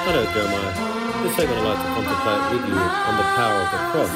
Hello, Jeremiah. This segment I'd like to contemplate with you on the power of the cross.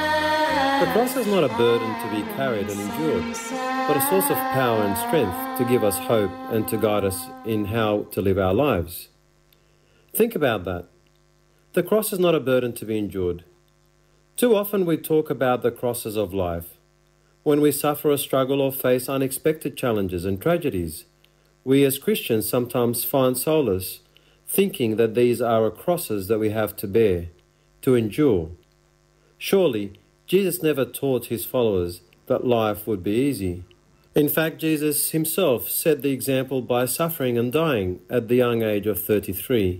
The cross is not a burden to be carried and endured, but a source of power and strength to give us hope and to guide us in how to live our lives. Think about that. The cross is not a burden to be endured. Too often we talk about the crosses of life. When we suffer a struggle or face unexpected challenges and tragedies, we as Christians sometimes find solace thinking that these are crosses that we have to bear, to endure. Surely, Jesus never taught his followers that life would be easy. In fact, Jesus himself set the example by suffering and dying at the young age of 33.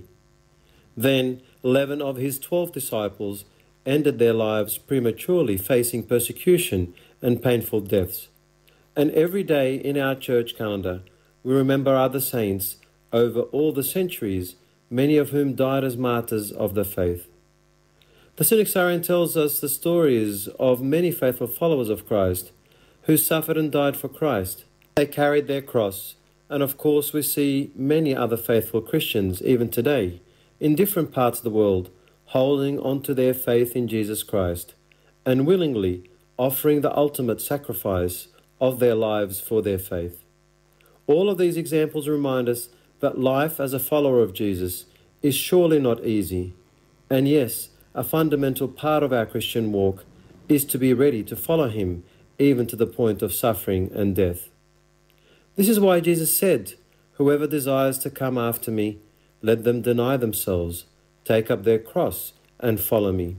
Then 11 of his 12 disciples ended their lives prematurely, facing persecution and painful deaths. And every day in our church calendar, we remember other saints over all the centuries, many of whom died as martyrs of the faith. The Synaxarion tells us the stories of many faithful followers of Christ who suffered and died for Christ. They carried their cross, and of course we see many other faithful Christians even today in different parts of the world holding on to their faith in Jesus Christ and willingly offering the ultimate sacrifice of their lives for their faith. All of these examples remind us that life as a follower of Jesus is surely not easy. And yes, a fundamental part of our Christian walk is to be ready to follow him even to the point of suffering and death. This is why Jesus said, "Whoever desires to come after me, let them deny themselves, take up their cross and follow me."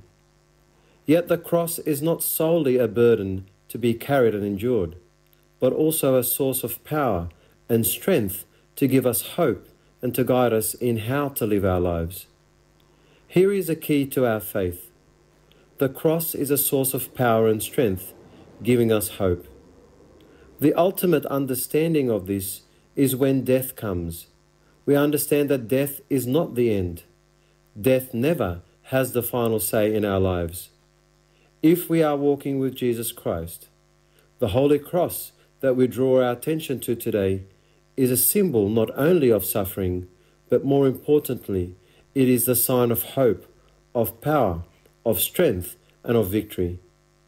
Yet the cross is not solely a burden to be carried and endured, but also a source of power and strength to give us hope and to guide us in how to live our lives. Here is a key to our faith. The cross is a source of power and strength, giving us hope. The ultimate understanding of this is when death comes. We understand that death is not the end. Death never has the final say in our lives. If we are walking with Jesus Christ, the Holy Cross that we draw our attention to today is a symbol not only of suffering, but more importantly, it is the sign of hope, of power, of strength, and of victory.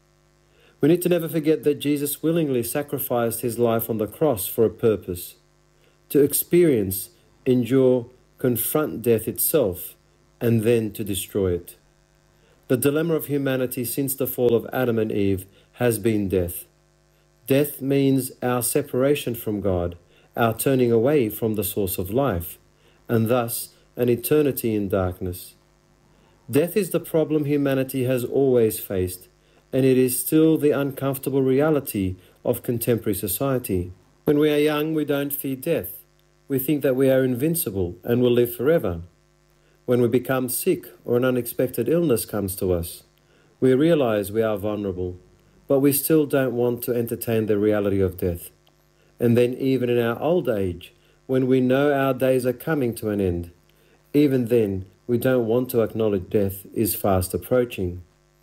We need to never forget that Jesus willingly sacrificed his life on the cross for a purpose, to experience, endure, confront death itself, and then to destroy it. The dilemma of humanity since the fall of Adam and Eve has been death. Death means our separation from God, our turning away from the source of life, and thus an eternity in darkness. Death is the problem humanity has always faced, and it is still the uncomfortable reality of contemporary society. When we are young, we don't fear death. We think that we are invincible and will live forever. When we become sick or an unexpected illness comes to us, we realize we are vulnerable, but we still don't want to entertain the reality of death. And then even in our old age, when we know our days are coming to an end, even then we don't want to acknowledge death is fast approaching.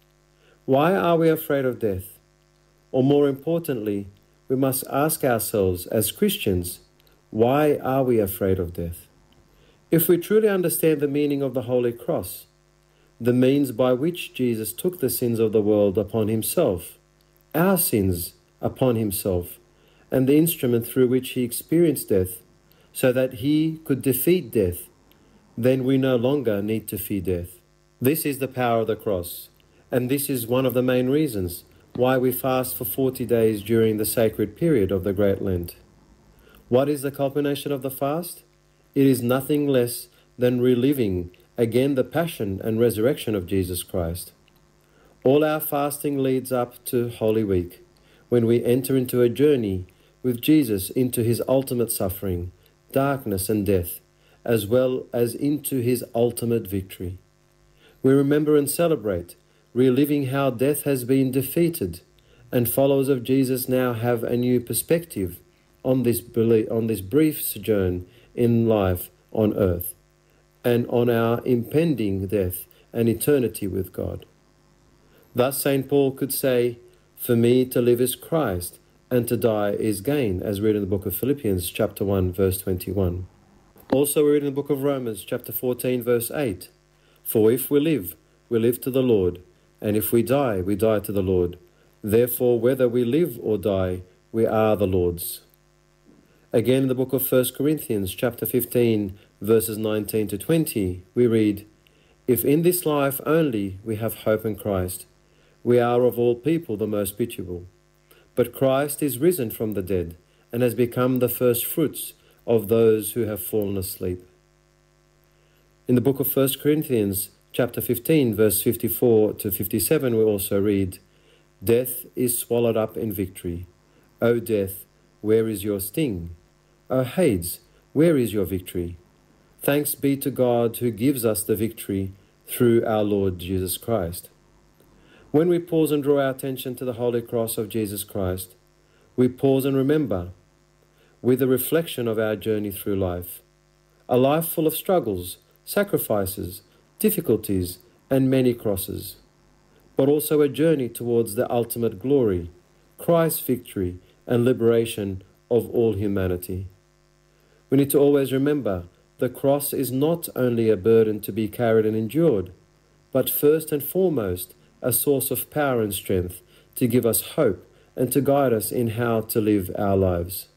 Why are we afraid of death? Or more importantly, we must ask ourselves as Christians, why are we afraid of death? If we truly understand the meaning of the Holy Cross, the means by which Jesus took the sins of the world upon himself, our sins upon himself, and the instrument through which he experienced death, so that he could defeat death, then we no longer need to fear death. This is the power of the cross, and this is one of the main reasons why we fast for 40 days during the sacred period of the Great Lent. What is the culmination of the fast? It is nothing less than reliving again the passion and resurrection of Jesus Christ. All our fasting leads up to Holy Week, when we enter into a journey with Jesus into his ultimate suffering, darkness and death, as well as into his ultimate victory. We remember and celebrate, reliving how death has been defeated, and followers of Jesus now have a new perspective on this brief sojourn in life on earth, and on our impending death and eternity with God. Thus St. Paul could say, "For me to live is Christ, and to die is gain," as read in the book of Philippians chapter 1, verse 21. Also we read in the book of Romans, chapter 14, verse 8, "For if we live to the Lord, and if we die to the Lord. Therefore, whether we live or die, we are the Lord's." Again, in the book of 1 Corinthians, chapter 15, verses 19 to 20, we read, "If in this life only we have hope in Christ, we are of all people the most pitiable. But Christ is risen from the dead, and has become the first fruits of those who have fallen asleep." In the book of 1 Corinthians, chapter 15, verse 54 to 57, we also read, "Death is swallowed up in victory. O death, where is your sting? O Hades, where is your victory? Thanks be to God who gives us the victory through our Lord Jesus Christ." When we pause and draw our attention to the Holy Cross of Jesus Christ, we pause and remember, with a reflection of our journey through life, a life full of struggles, sacrifices, difficulties, and many crosses, but also a journey towards the ultimate glory, Christ's victory and liberation of all humanity. We need to always remember the cross is not only a burden to be carried and endured, but first and foremost a source of power and strength to give us hope and to guide us in how to live our lives.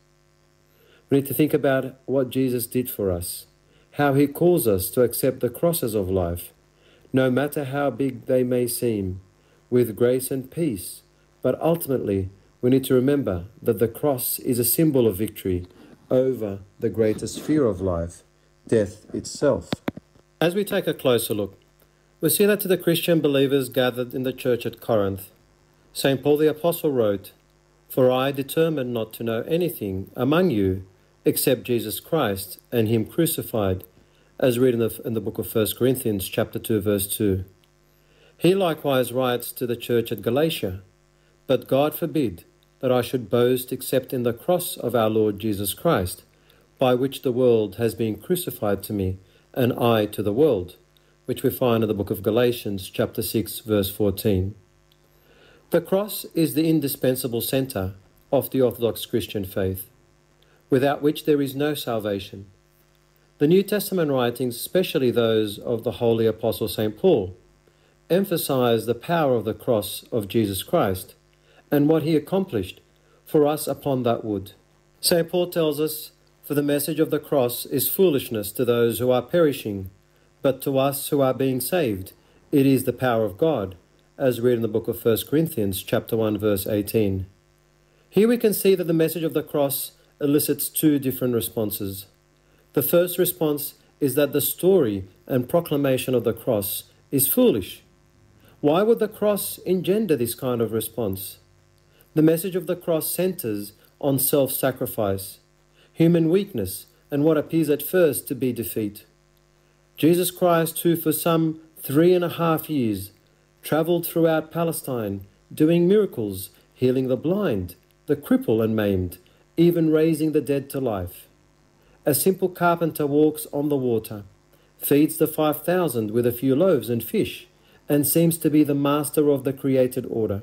We need to think about what Jesus did for us, how he calls us to accept the crosses of life, no matter how big they may seem, with grace and peace. But ultimately, we need to remember that the cross is a symbol of victory over the greatest fear of life, death itself. As we take a closer look, we see that to the Christian believers gathered in the church at Corinth, St. Paul the Apostle wrote, "For I determined not to know anything among you except Jesus Christ and him crucified," as read in the book of 1 Corinthians chapter 2, verse 2. He likewise writes to the church at Galatia, "But God forbid that I should boast except in the cross of our Lord Jesus Christ, by which the world has been crucified to me, and I to the world," which we find in the book of Galatians chapter 6, verse 14. The cross is the indispensable centre of the Orthodox Christian faith, without which there is no salvation. The New Testament writings, especially those of the Holy Apostle St. Paul, emphasize the power of the cross of Jesus Christ and what he accomplished for us upon that wood. St. Paul tells us, "For the message of the cross is foolishness to those who are perishing, but to us who are being saved, it is the power of God," as read in the book of 1 Corinthians chapter 1, verse 18. Here we can see that the message of the cross elicits two different responses. The first response is that the story and proclamation of the cross is foolish. Why would the cross engender this kind of response? The message of the cross centers on self-sacrifice, human weakness, and what appears at first to be defeat. Jesus Christ, who for some 3.5 years travelled throughout Palestine, doing miracles, healing the blind, the crippled and maimed, even raising the dead to life. A simple carpenter walks on the water, feeds the 5,000 with a few loaves and fish, and seems to be the master of the created order.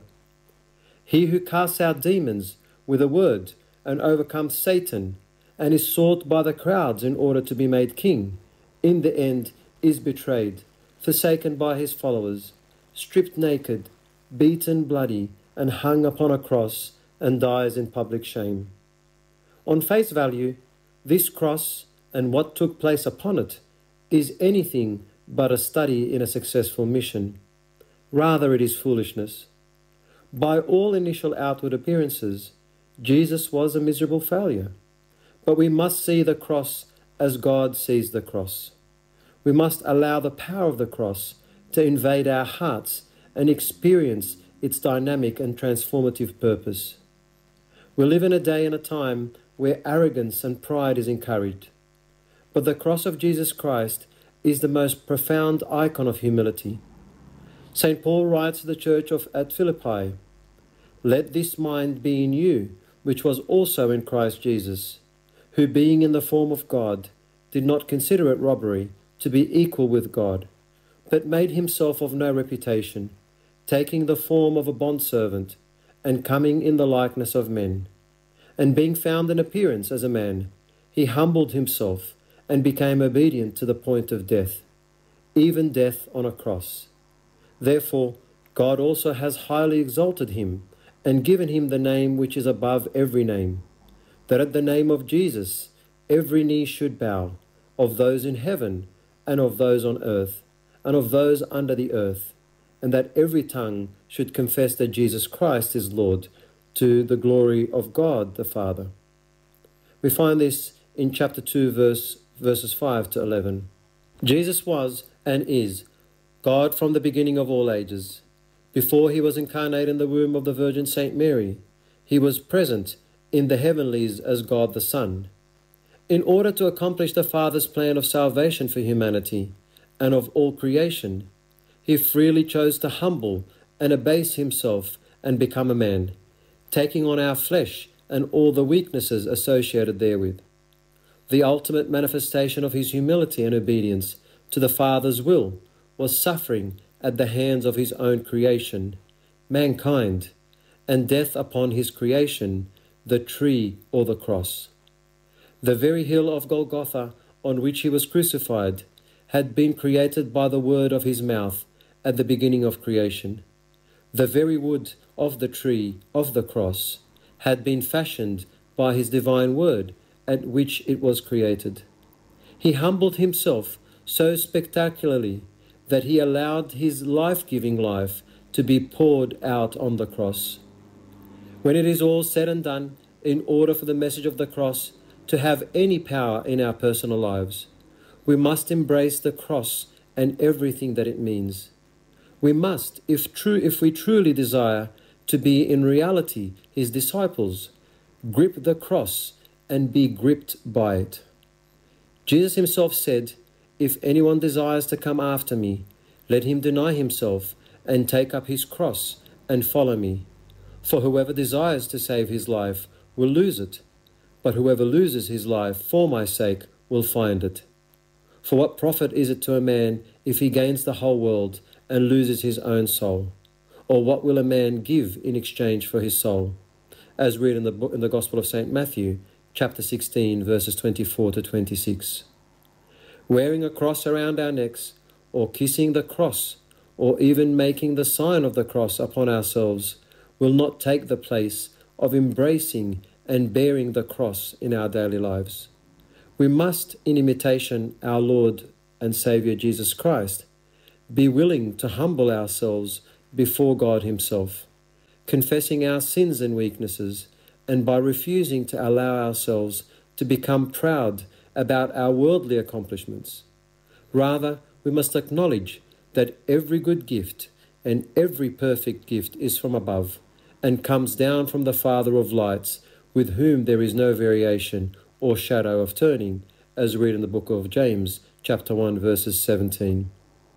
He who casts out demons with a word and overcomes Satan and is sought by the crowds in order to be made king, in the end is betrayed, forsaken by his followers, stripped naked, beaten bloody, and hung upon a cross, and dies in public shame. On face value, this cross and what took place upon it is anything but a study in a successful mission. Rather, it is foolishness. By all initial outward appearances, Jesus was a miserable failure. But we must see the cross as God sees the cross. We must allow the power of the cross to invade our hearts and experience its dynamic and transformative purpose. We live in a day and a time where arrogance and pride is encouraged. But the cross of Jesus Christ is the most profound icon of humility. St. Paul writes to the church at Philippi, "Let this mind be in you, which was also in Christ Jesus, who being in the form of God, did not consider it robbery to be equal with God, but made himself of no reputation, taking the form of a bondservant, and coming in the likeness of men. And being found in appearance as a man, he humbled himself, and became obedient to the point of death, even death on a cross. Therefore, God also has highly exalted him and given him the name which is above every name, that at the name of Jesus every knee should bow, of those in heaven and of those on earth and of those under the earth, and that every tongue should confess that Jesus Christ is Lord, to the glory of God the Father. We find this in chapter 2, verses 5 to 11. Jesus was and is God from the beginning of all ages. Before he was incarnate in the womb of the Virgin Saint Mary, he was present in the heavenlies as God the Son. In order to accomplish the Father's plan of salvation for humanity and of all creation, he freely chose to humble and abase himself and become a man, taking on our flesh and all the weaknesses associated therewith. The ultimate manifestation of his humility and obedience to the Father's will was suffering at the hands of his own creation, mankind, and death upon his creation, the tree or the cross. The very hill of Golgotha on which he was crucified had been created by the word of his mouth at the beginning of creation. The very wood of the tree of the cross had been fashioned by his divine word at which it was created. He humbled himself so spectacularly that he allowed his life-giving life to be poured out on the cross. When it is all said and done, in order for the message of the cross to have any power in our personal lives, we must embrace the cross and everything that it means. We must, if we truly desire to be in reality his disciples, grip the cross and be gripped by it. Jesus himself said, "If anyone desires to come after me, let him deny himself and take up his cross and follow me. For whoever desires to save his life will lose it, but whoever loses his life for my sake will find it. For what profit is it to a man if he gains the whole world and loses his own soul? Or what will a man give in exchange for his soul?" As read in the Gospel of St. Matthew, chapter 16, verses 24 to 26. Wearing a cross around our necks, or kissing the cross, or even making the sign of the cross upon ourselves, will not take the place of embracing and bearing the cross in our daily lives. We must, in imitation our Lord and Saviour Jesus Christ, be willing to humble ourselves before God himself, confessing our sins and weaknesses, and by refusing to allow ourselves to become proud about our worldly accomplishments. Rather, we must acknowledge that every good gift and every perfect gift is from above and comes down from the Father of lights, with whom there is no variation or shadow of turning, as read in the book of James, chapter 1, verses 17.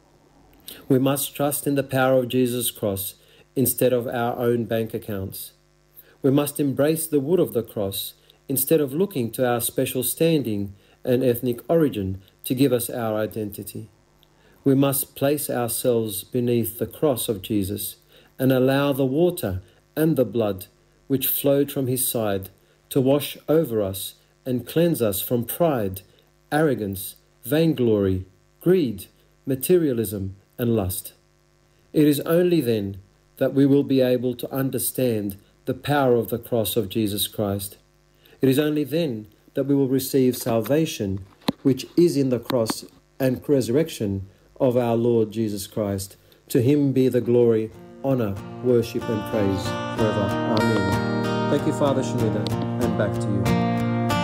We must trust in the power of Jesus' cross instead of our own bank accounts. We must embrace the wood of the cross instead of looking to our special standing and ethnic origin to give us our identity. We must place ourselves beneath the cross of Jesus and allow the water and the blood which flowed from his side to wash over us and cleanse us from pride, arrogance, vainglory, greed, materialism, and lust. It is only then that we will be able to understand the power of the cross of Jesus Christ. It is only then that we will receive salvation, which is in the cross and resurrection of our Lord Jesus Christ. To him be the glory, honor, worship, and praise forever. Amen. Thank you, Father Shenouda, and back to you.